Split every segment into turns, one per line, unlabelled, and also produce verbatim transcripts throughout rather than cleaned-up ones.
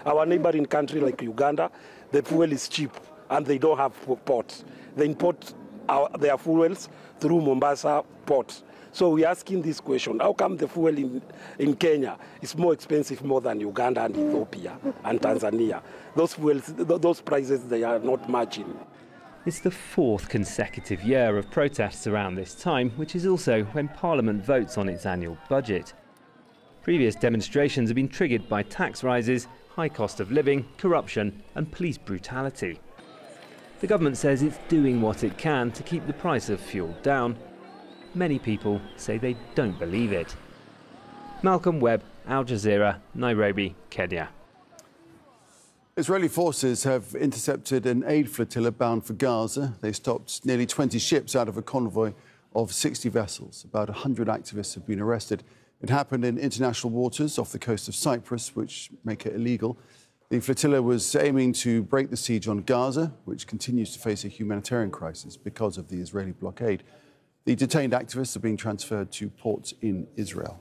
Our neighboring country like Uganda, the fuel is cheap and they don't have ports. They import our, their fuels through Mombasa port. So we're asking this question, how come the fuel in, in Kenya is more expensive more than Uganda and Ethiopia and Tanzania? Those fuels, those prices, they are not matching.
It's the fourth consecutive year of protests around this time, which is also when Parliament votes on its annual budget. Previous demonstrations have been triggered by tax rises, high cost of living, corruption and police brutality. The government says it's doing what it can to keep the price of fuel down. Many people say they don't believe it. Malcolm Webb, Al Jazeera, Nairobi, Kenya.
Israeli forces have intercepted an aid flotilla bound for Gaza. They stopped nearly twenty ships out of a convoy of sixty vessels. About one hundred activists have been arrested. It happened in international waters off the coast of Cyprus, which make it illegal. The flotilla was aiming to break the siege on Gaza, which continues to face a humanitarian crisis because of the Israeli blockade. The detained activists are being transferred to ports in Israel.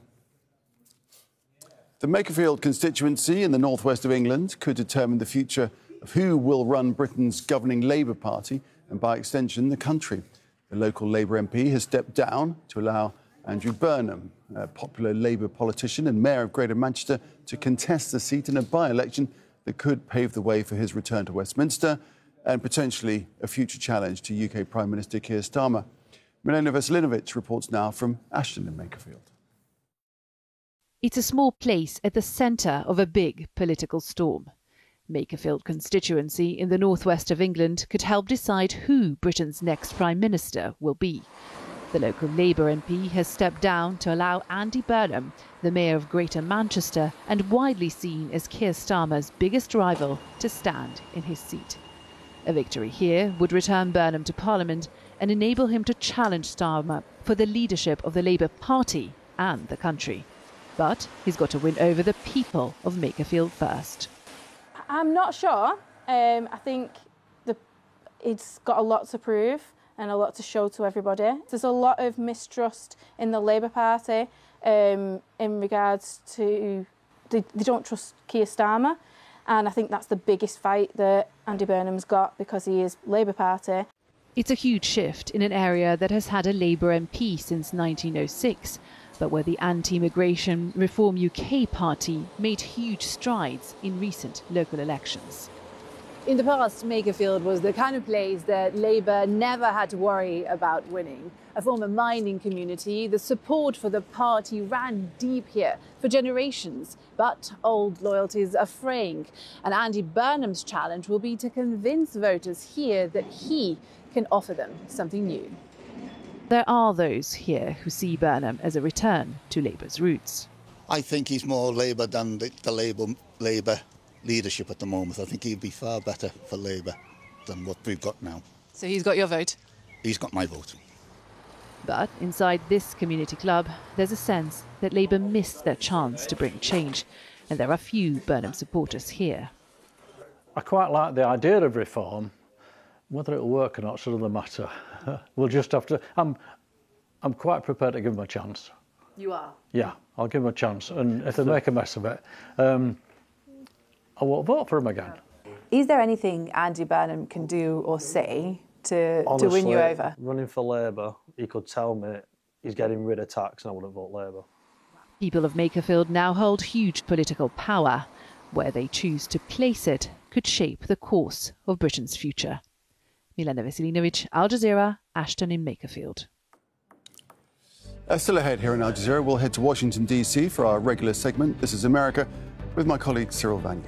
The Makerfield constituency in the northwest of England could determine the future of who will run Britain's governing Labour Party and, by extension, the country. The local Labour M P has stepped down to allow Andrew Burnham, a popular Labour politician and Mayor of Greater Manchester, to contest the seat in a by-election that could pave the way for his return to Westminster and potentially a future challenge to U K Prime Minister Keir Starmer. Milena Veselinovic reports now from Ashton in Makerfield.
It's a small place at the centre of a big political storm. Makerfield constituency in the northwest of England could help decide who Britain's next Prime Minister will be. The local Labour M P has stepped down to allow Andy Burnham, the Mayor of Greater Manchester and widely seen as Keir Starmer's biggest rival, to stand in his seat. A victory here would return Burnham to Parliament and enable him to challenge Starmer for the leadership of the Labour Party and the country. But he's got to win over the people of Makerfield first.
I'm not sure. Um, I think the, it's got a lot to prove and a lot to show to everybody. There's a lot of mistrust in the Labour Party um, in regards to they, they don't trust Keir Starmer, and I think that's the biggest fight that Andy Burnham's got because he is Labour Party.
It's a huge shift in an area that has had a Labour M P since nineteen oh six, but where the Anti-Immigration Reform U K party made huge strides in recent local elections.
In the past, Makerfield was the kind of place that Labour never had to worry about winning. A former mining community, the support for the party ran deep here for generations, but old loyalties are fraying. And Andy Burnham's challenge will be to convince voters here that he can offer them something new.
There are those here who see Burnham as a return to Labour's roots.
I think he's more Labour than the, the Labour, Labour leadership at the moment. I think he'd be far better for Labour than what we've got now.
So he's got your vote?
He's got my vote.
But inside this community club, there's a sense that Labour missed their chance to bring change, and there are few Burnham supporters here.
I quite like the idea of reform. Whether it'll work or not is another matter. We'll just have to... I'm, I'm quite prepared to give them a chance.
You are?
Yeah, I'll give them a chance, and if they make a mess of it, um, I won't vote for him again.
Is there anything Andy Burnham can do or say to,
Honestly,
to win you over?
Running for Labour, he could tell me he's getting rid of tax and I wouldn't vote Labour.
People of Makerfield now hold huge political power. Where they choose to place it could shape the course of Britain's future. Milena Veselinovic, Al Jazeera, Ashton in Makerfield.
Uh, still ahead here in Al Jazeera, we'll head to Washington, D C for our regular segment, This is America, with my colleague Cyril Vanier.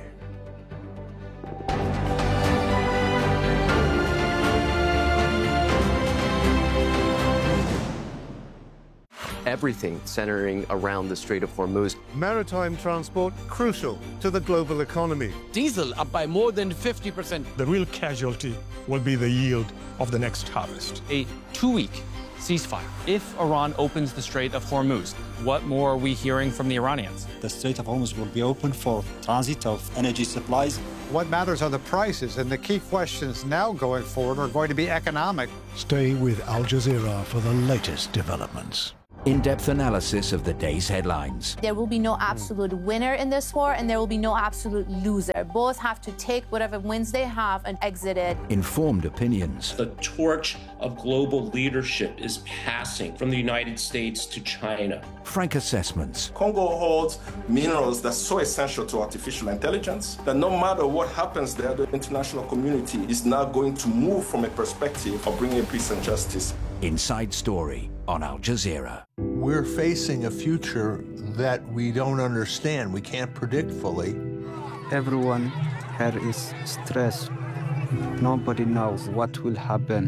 Everything centering around the Strait of Hormuz.
Maritime transport crucial to the global economy.
Diesel up by more than fifty percent.
The real casualty will be the yield of the next harvest.
A two-week ceasefire. If Iran opens the Strait of Hormuz, what more are we hearing from the Iranians?
The Strait of Hormuz will be open for transit of energy supplies.
What matters are the prices, and the key questions now going forward are going to be economic.
Stay with Al Jazeera for the latest developments.
In-depth analysis of the day's headlines.
There will be no absolute winner in this war, and there will be no absolute loser. Both have to take whatever wins they have and exit it.
Informed opinions.
The torch of global leadership is passing from the United States to China.
Frank assessments.
Congo holds minerals that's so essential to artificial intelligence that no matter what happens there, the international community is now going to move from a perspective of bringing peace and justice.
Inside Story on Al Jazeera.
We're facing a future that we don't understand, we can't predict fully.
Everyone here is stressed. Nobody knows what will happen.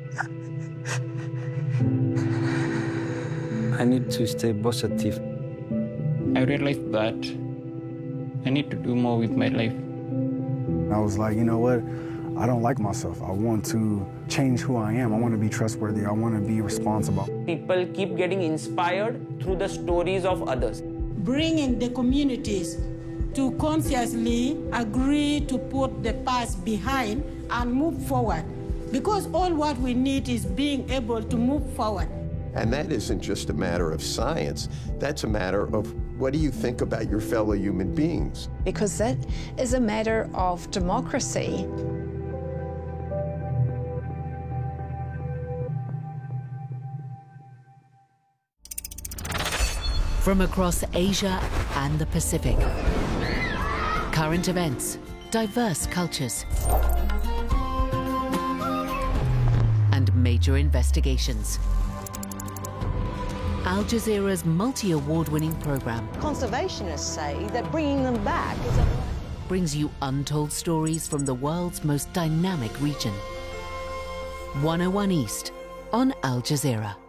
I need to stay positive.
I realized that I need to do more with my life.
I was like, you know what? I don't like myself. I want to change who I am. I want to be trustworthy. I want to be responsible.
People keep getting inspired through the stories of others.
Bringing the communities to consciously agree to put the past behind and move forward. Because all what we need is being able to move forward.
And that isn't just a matter of science. That's a matter of what do you think about your fellow human beings?
Because that is a matter of democracy.
From across Asia and the Pacific. Current events, diverse cultures, and major investigations. Al Jazeera's multi-award-winning program
Conservationists say that bringing them back is a...
brings you untold stories from the world's most dynamic region. one oh one East on Al Jazeera.